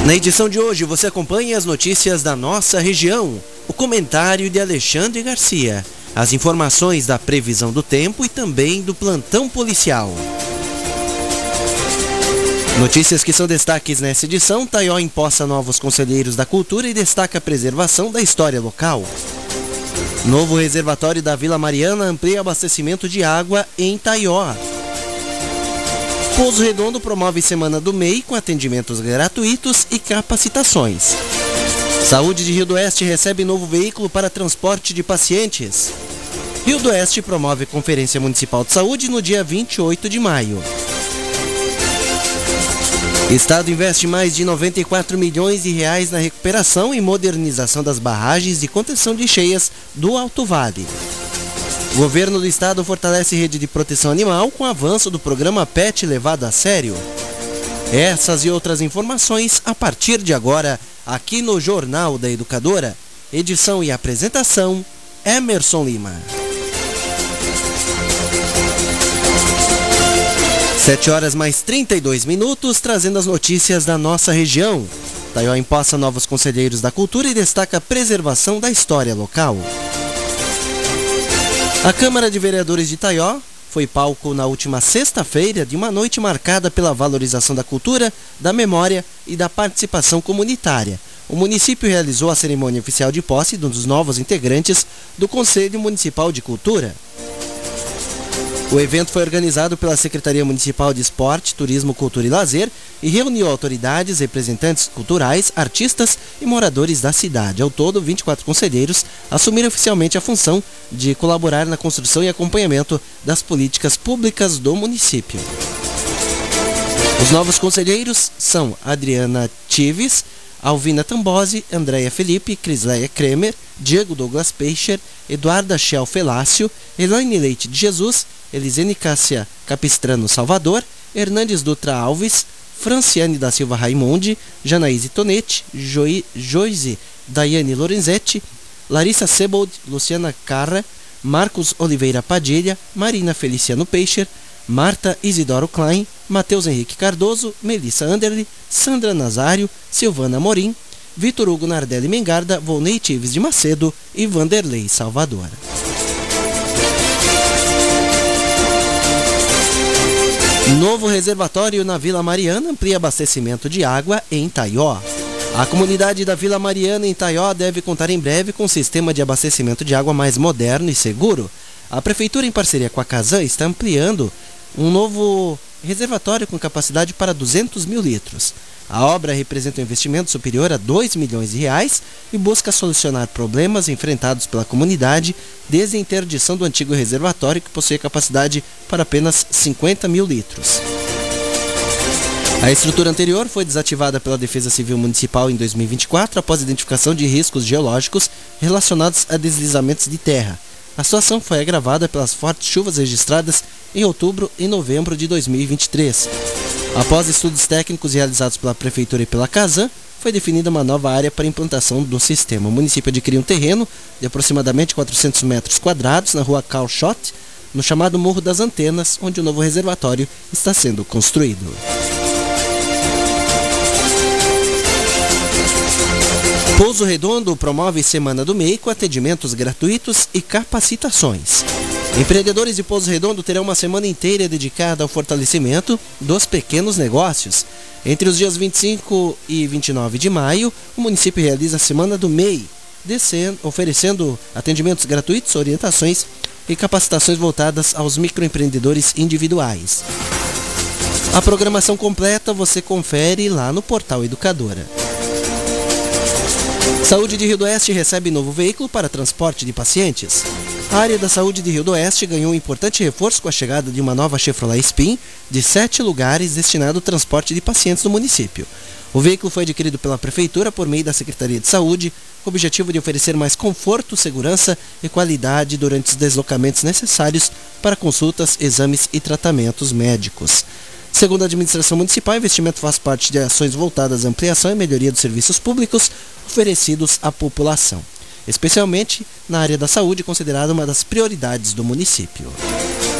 Na edição de hoje você acompanha as notícias da nossa região, o comentário de Alexandre Garcia, as informações da previsão do tempo e também do plantão policial. Notícias que são destaques nessa edição: Taió empossa novos conselheiros da cultura e destaca a preservação da história local. Novo reservatório da Vila Mariana amplia abastecimento de água em Taió. Pouso Redondo promove Semana do MEI com atendimentos gratuitos e capacitações. Saúde de Rio do Oeste recebe novo veículo para transporte de pacientes. Rio do Oeste promove Conferência Municipal de Saúde no dia 28 de maio. Estado investe mais de 94 milhões de reais na recuperação e modernização das barragens de contenção de cheias do Alto Vale. O governo do estado fortalece rede de proteção animal com avanço do programa PET levado a sério. Essas e outras informações a partir de agora, aqui no Jornal da Educadora. Edição e apresentação, Emerson Lima. 7h mais 32, trazendo as notícias da nossa região. Taió empossa novos conselheiros da cultura e destaca a preservação da história local. A Câmara de Vereadores de Taió foi palco na última sexta-feira de uma noite marcada pela valorização da cultura, da memória e da participação comunitária. O município realizou a cerimônia oficial de posse dos novos integrantes do Conselho Municipal de Cultura. O evento foi organizado pela Secretaria Municipal de Esporte, Turismo, Cultura e Lazer e reuniu autoridades, representantes culturais, artistas e moradores da cidade. Ao todo, 24 conselheiros assumiram oficialmente a função de colaborar na construção e acompanhamento das políticas públicas do município. Os novos conselheiros são Adriana Tives, Alvina Tambosi, Andréia Felipe, Crisleia Kremer, Diego Douglas Peixer, Eduarda Shell Felácio, Elaine Leite de Jesus, Elisene Cássia Capistrano Salvador, Hernandes Dutra Alves, Franciane da Silva Raimundi, Janaíse Tonetti, Joyce Daiane Lorenzetti, Larissa Sebold, Luciana Carra, Marcos Oliveira Padilha, Marina Feliciano Peixer, Marta Isidoro Klein, Matheus Henrique Cardoso, Melissa Anderli, Sandra Nazário, Silvana Morim, Vitor Hugo Nardelli Mengarda, Volney Tives de Macedo e Vanderlei Salvador. Novo reservatório na Vila Mariana amplia abastecimento de água em Taió. A comunidade da Vila Mariana em Taió deve contar em breve com um sistema de abastecimento de água mais moderno e seguro. A Prefeitura, em parceria com a Casan, está ampliando um novo reservatório com capacidade para 200 mil litros. A obra representa um investimento superior a 2 milhões de reais e busca solucionar problemas enfrentados pela comunidade desde a interdição do antigo reservatório, que possui capacidade para apenas 50 mil litros. A estrutura anterior foi desativada pela Defesa Civil Municipal em 2024 após a identificação de riscos geológicos relacionados a deslizamentos de terra. A situação foi agravada pelas fortes chuvas registradas em outubro e novembro de 2023. Após estudos técnicos realizados pela Prefeitura e pela Casan, foi definida uma nova área para a implantação do sistema. O município adquiriu um terreno de aproximadamente 400 metros quadrados na rua Carl Schott, no chamado Morro das Antenas, onde o novo reservatório está sendo construído. Pouso Redondo promove Semana do MEI com atendimentos gratuitos e capacitações. Empreendedores de Pouso Redondo terão uma semana inteira dedicada ao fortalecimento dos pequenos negócios. Entre os dias 25 e 29 de maio, o município realiza a Semana do MEI, oferecendo atendimentos gratuitos, orientações e capacitações voltadas aos microempreendedores individuais. A programação completa você confere lá no portal Educadora. Saúde de Rio do Oeste recebe novo veículo para transporte de pacientes. A área da saúde de Rio do Oeste ganhou um importante reforço com a chegada de uma nova Chevrolet Spin de 7 lugares destinado ao transporte de pacientes no município. O veículo foi adquirido pela Prefeitura por meio da Secretaria de Saúde, com o objetivo de oferecer mais conforto, segurança e qualidade durante os deslocamentos necessários para consultas, exames e tratamentos médicos. Segundo a administração municipal, o investimento faz parte de ações voltadas à ampliação e melhoria dos serviços públicos oferecidos à população, especialmente na área da saúde, considerada uma das prioridades do município.